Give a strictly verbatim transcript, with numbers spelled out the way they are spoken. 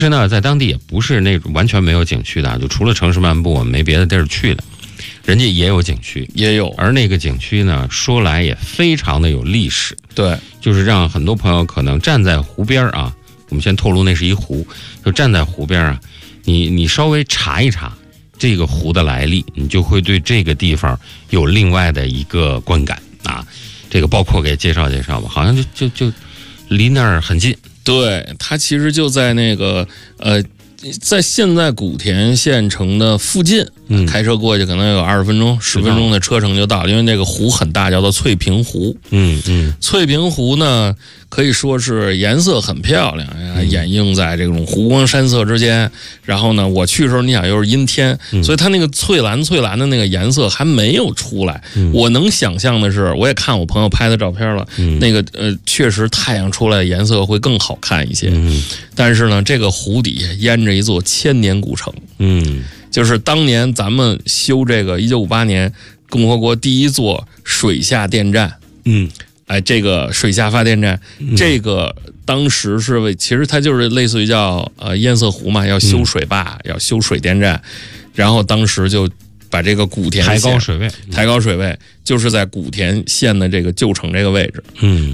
是呢，在当地也不是那种完全没有景区的，就除了城市漫步，我们没别的地儿去的。人家也有景区， 也有， 而那个景区呢，说来也非常的有历史。 对， 就是让很多朋友可能站在湖边啊，我们先透露那是一湖，就站在湖边啊，你你稍微查一查这个湖的来历，你就会对这个地方有另外的一个观感啊。这个包括给介绍介绍吧，好像就就就离那儿很近。 对，它其实就在那个呃。在现在古田县城的附近，嗯，开车过去可能有二十分钟、十分钟的车程就到了，因为那个湖很大，叫做翠屏湖。嗯嗯，翠屏湖呢，可以说是颜色很漂亮呀，嗯、掩映在这种湖光山色之间。然后呢，我去的时候，你想又是阴天，嗯、所以它那个翠蓝翠蓝的那个颜色还没有出来。嗯、我能想象的是，我也看我朋友拍的照片了，嗯、那个呃，确实太阳出来颜色会更好看一些。嗯、但是呢，这个湖底下淹着一座千年古城，嗯，就是当年咱们修这个一九五八年共和国第一座水下电站，嗯，哎，这个水下发电站，嗯、这个当时是为，其实它就是类似于叫呃堰塞湖嘛，要修水坝，嗯、要修水电站，然后当时就把这个古田抬高水位， 抬高水位，就是在古田县的这个旧城这个位置，嗯。